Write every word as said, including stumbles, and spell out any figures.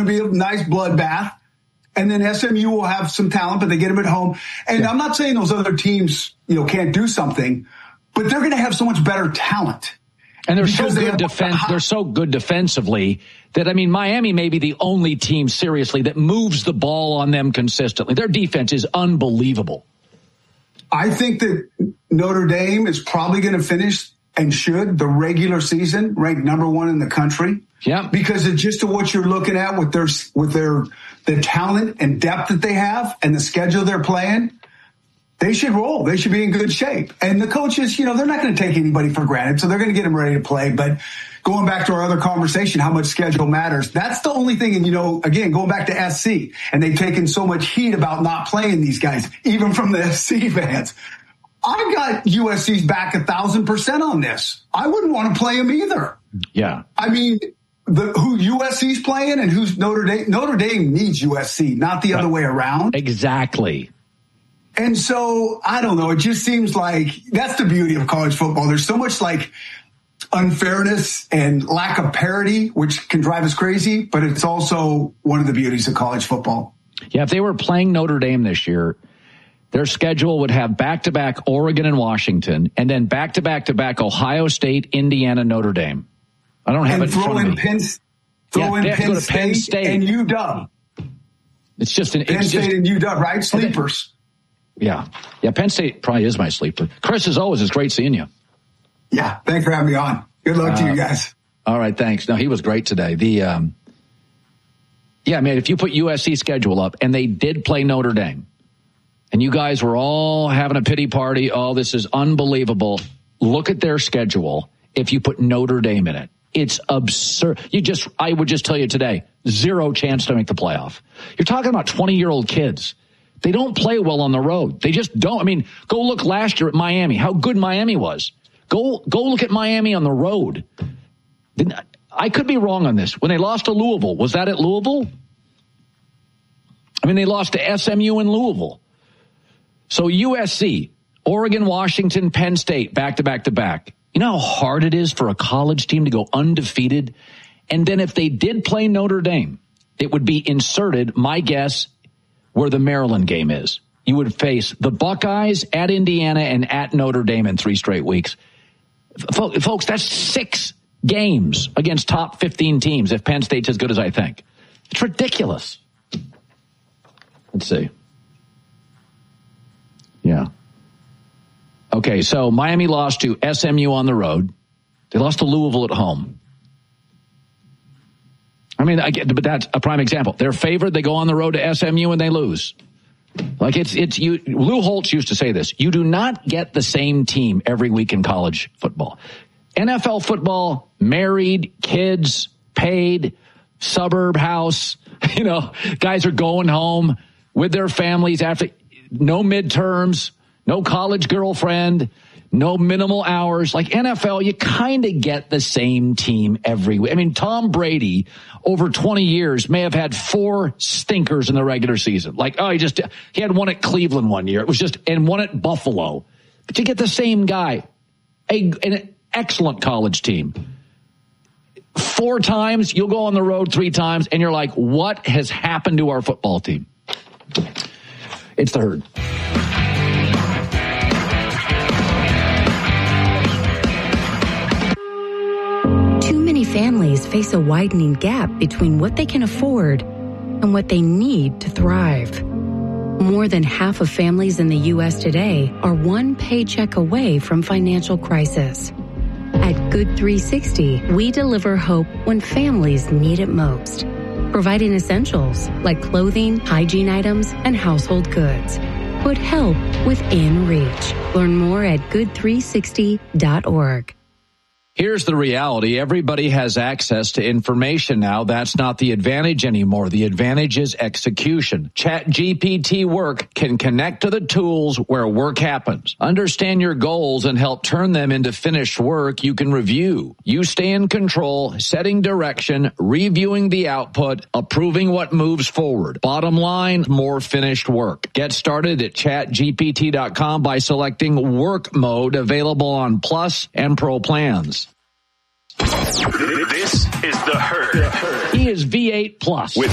to be a nice bloodbath. And then S M U will have some talent, but they get them at home. And yeah. I'm not saying those other teams, you know, can't do something, but they're going to have so much better talent. And they're so good defense. They're so good defensively that, I mean, Miami may be the only team seriously that moves the ball on them consistently. Their defense is unbelievable. I think that Notre Dame is probably going to finish and should the regular season ranked number one in the country. Yeah, because of just what you're looking at with their with their the talent and depth that they have and the schedule they're playing. They should roll. They should be in good shape. And the coaches, you know, they're not going to take anybody for granted, so they're going to get them ready to play. But going back to our other conversation, how much schedule matters, that's the only thing. And, you know, again, going back to S C, and they've taken so much heat about not playing these guys, even from the S C fans. I've got U S C's back a thousand percent on this. I wouldn't want to play them either. Yeah. I mean, the who U S C's playing and who's Notre Dame. Notre Dame needs U S C, not the right. other way around. Exactly. And so, I don't know, it just seems like that's the beauty of college football. There's so much like unfairness and lack of parity, which can drive us crazy, but it's also one of the beauties of college football. Yeah, if they were playing Notre Dame this year, their schedule would have back-to-back Oregon and Washington, and then back-to-back-to-back Ohio State, Indiana, Notre Dame. I don't have and it in front of me. Penn, throw yeah, in Penn, State Penn State and U W. It's just an Penn it's State just, and U W, right? Sleepers. Yeah. Yeah, Penn State probably is my sleeper. Chris, as always, it's great seeing you. Yeah, thanks for having me on. Good luck uh, to you guys. All right, thanks. No, he was great today. The um, Yeah, man, if you put U S C schedule up, and they did play Notre Dame, and you guys were all having a pity party, oh, this is unbelievable. Look at their schedule if you put Notre Dame in it. It's absurd. You just, I would just tell you today, zero chance to make the playoff. You're talking about twenty-year-old kids. They don't play well on the road. They just don't. I mean, go look last year at Miami, how good Miami was. Go go look at Miami on the road. I could be wrong on this. When they lost to Louisville, was that at Louisville? I mean, they lost to S M U in Louisville. So U S C, Oregon, Washington, Penn State, back to back to back. You know how hard it is for a college team to go undefeated? And then if they did play Notre Dame, it would be inserted, my guess, where the Maryland game is. You would face the Buckeyes at Indiana and at Notre Dame in three straight weeks. Folks, that's six games against top fifteen teams if Penn State's as good as I think. It's ridiculous. Let's see. Yeah. Okay, so Miami lost to S M U on the road. They lost to Louisville at home. I mean, I get, but that's a prime example. They're favored. They go on the road to S M U and they lose. Like it's it's you. Lou Holtz used to say this: you do not get the same team every week in college football. N F L football, married, kids, paid, suburb house. You know, guys are going home with their families after no midterms, no college girlfriend, no minimal hours. Like N F L, you kind of get the same team every week. I mean, Tom Brady, over twenty years, may have had four stinkers in the regular season. Like, oh, he just, he had one at Cleveland one year. It was just, and one at Buffalo. But you get the same guy. A, an excellent college team. Four times, you'll go on the road three times, and you're like, what has happened to our football team? It's the Herd. Families face a widening gap between what they can afford and what they need to thrive. More than half of families in the U S today are one paycheck away from financial crisis. At Good three sixty, we deliver hope when families need it most, providing essentials like clothing, hygiene items, and household goods. Put help within reach. Learn more at good three sixty dot org. Here's the reality. Everybody has access to information now. That's not the advantage anymore. The advantage is execution. ChatGPT Work can connect to the tools where work happens. Understand your goals and help turn them into finished work you can review. You stay in control, setting direction, reviewing the output, approving what moves forward. Bottom line, more finished work. Get started at chat G P T dot com by selecting Work Mode, available on Plus and Pro plans. This is The Herd. He is V eight Plus. With